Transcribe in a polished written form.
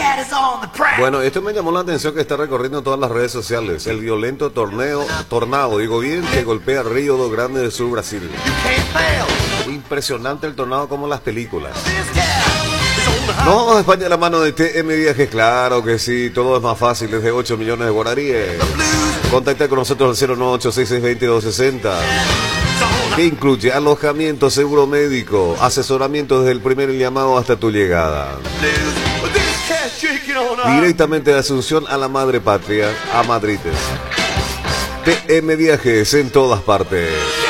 Bueno, esto me llamó la atención que está recorriendo todas las redes sociales. El violento tornado, digo bien, que golpea Río do Grande del Sur, Brasil. Impresionante el tornado como en las películas. No, España a la mano de TM Viajes, claro que sí, todo es más fácil desde 8 millones de guaraníes. Contacta con nosotros al 098662260, que incluye alojamiento, seguro médico, asesoramiento desde el primer llamado hasta tu llegada. Directamente de Asunción a la madre patria, a Madrid. TM Viajes en todas partes.